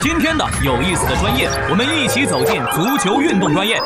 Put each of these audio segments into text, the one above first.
今天的有意思的专业，我们一起走进足球运动专业。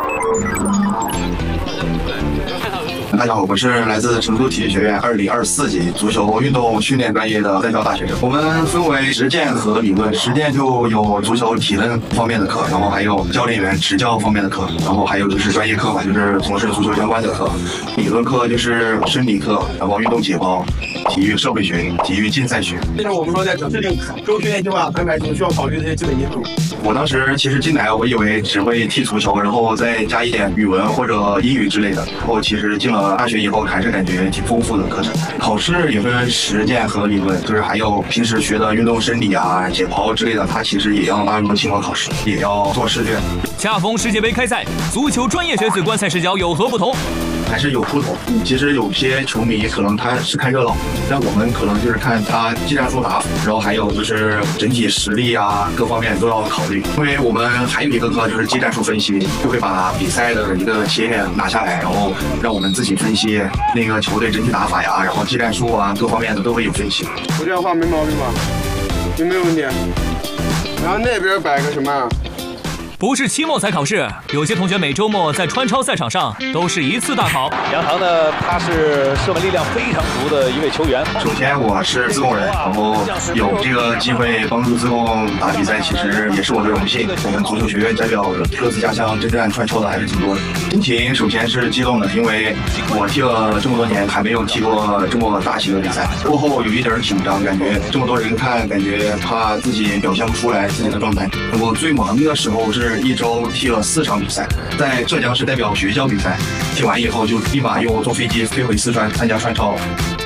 大家好，我是来自成都体育学院2024级足球运动训练专业的在校大学生。我们分为实践和理论，实践就有足球体能方面的课，然后还有教练员执教方面的课，然后还有就是专业课嘛，就是从事足球相关的课。理论课就是生理课，然后运动解剖、体育社会学、体育竞赛学。 就是我们说在制定周训练计划安排中需要考虑这些基本因素。 我当时其实进来，我以为只会踢足球，然后再加一点语文或者英语之类的。然后其实进了大学以后，还是感觉挺丰富的课程。考试也分实践和理论，就是还有平时学的运动生理啊、解剖之类的，它其实也要纳入期末考试，也要做试卷。 恰逢世界杯开赛，足球专业学子观赛视角有何不同？ 还是有不同。其实有些球迷可能他是看热闹，但我们可能就是看他技战术打法，然后还有就是整体实力啊，各方面都要考虑。因为我们还有一个课就是技战术分析，就会把比赛的一个切片拿下来，然后让我们自己分析那个球队整体打法呀，然后技战术啊，各方面的都会有分析。 我这样画没毛病吧？有没有问题？然后那边摆个什么？ 不是期末才考试，有些同学每周末在川超赛场上都是一次大考。 杨唐呢，他是射门力量非常足的一位球员。 首先我是自贡人，然后有这个机会帮助自贡打比赛，其实也是我的荣幸。我们足球学院代表各自家乡征战川超的还是挺多的。心情首先是激动的，因为我踢了这么多年，还没有踢过这么大型的比赛。过后有一点紧张，感觉这么多人看，感觉怕自己表现不出来自己的状态。我最忙的时候是一周踢了4场比赛，在浙江是代表学校比赛，踢完以后就立马又坐飞机飞回四川参加川超。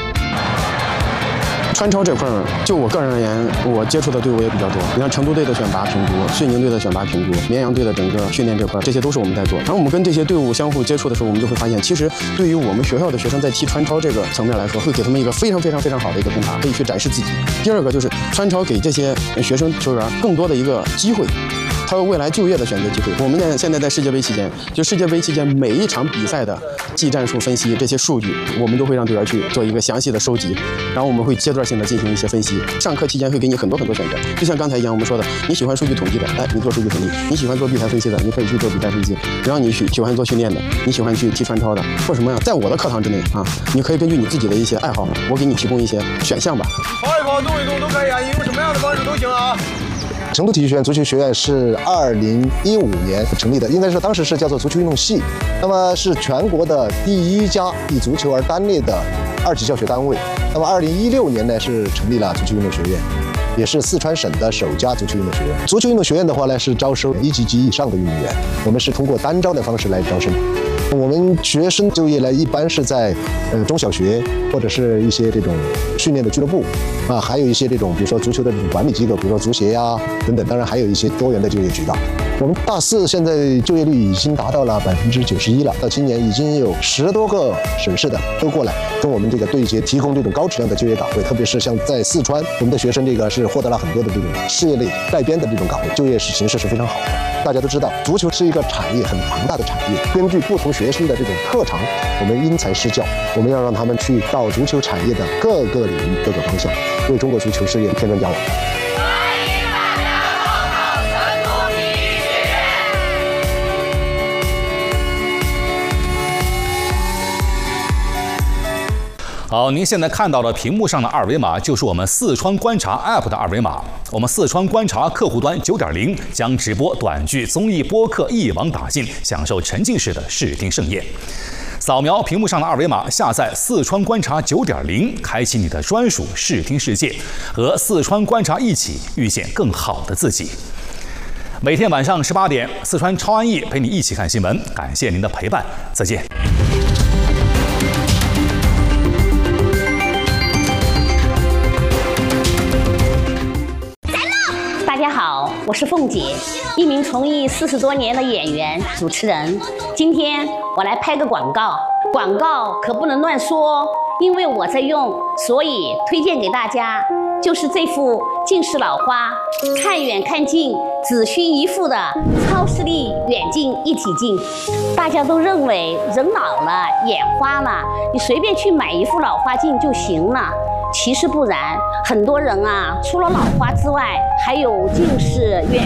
川超这块儿，就我个人而言，我接触的队伍也比较多。你看成都队的选拔评估、遂宁队的选拔评估、绵阳队的整个训练这块，这些都是我们在做。然后我们跟这些队伍相互接触的时候，我们就会发现，其实对于我们学校的学生在踢川超这个层面来说，会给他们一个非常好的一个平台，可以去展示自己。第二个就是川超给这些学生球员更多的一个机会。他未来就业的选择机会。我们现在在世界杯期间，就世界杯期间每一场比赛的技战术分析这些数据，我们都会让队员去做一个详细的收集，然后我们会阶段性的进行一些分析。上课期间会给你很多选择，就像刚才一样我们说的，你喜欢数据统计的，你做数据统计；你喜欢做比赛分析的，你可以去做比赛分析；然后你喜欢做训练的，你喜欢去踢川超的，或什么样，在我的课堂之内啊，你可以根据你自己的一些爱好，我给你提供一些选项吧。 跑一跑，动一动都可以啊，你用什么样的方式都行啊。 成都体育学院足球学院是2015年成立的，应该是当时是叫做足球运动系，那么是全国的第一家以足球而单列的2级教学单位。那么2016年呢是成立了足球运动学院，也是四川省的首家足球运动学院。足球运动学院的话呢是招收1级及以上的运动员，我们是通过单招的方式来招生。我们学生就业呢，一般是在中小学或者是一些这种训练的俱乐部啊，还有一些这种比如说足球的这种管理机构，比如说足协呀等等，当然还有一些多元的就业渠道。我们大4现在就业率已经达到了91%了，到今年已经有10多个省市的都过来跟我们这个对接，提供这种高质量的就业岗位，特别是像在四川，我们的学生这个是获得了很多的这种事业类带编的这种岗位，就业形势是非常好的。大家都知道，足球是一个产业，很庞大的产业。根据不同学生的这种特长，我们因材施教，我们要让他们去到足球产业的各个领域、各个方向，为中国足球事业添砖加瓦。 好，您现在看到的屏幕上的二维码就是我们四川观察 App 的二维码。我们四川观察客户端9.0将直播、短剧、综艺、播客一网打尽，享受沉浸式的视听盛宴。扫描屏幕上的二维码，下载四川观察9.0，开启你的专属视听世界，和四川观察一起遇见更好的自己。每天晚上18点，四川超安逸陪你一起看新闻，感谢您的陪伴，再见。 大家好，我是凤姐，一名从艺40多年的演员、主持人。今天我来拍个广告，广告可不能乱说，因为我在用，所以推荐给大家，就是这幅近视老花，看远看近只需一副的超视力远近一体镜。大家都认为人老了眼花了，你随便去买一副老花镜就行了。其实不然，很多人啊，除了老花之外，还有近视、远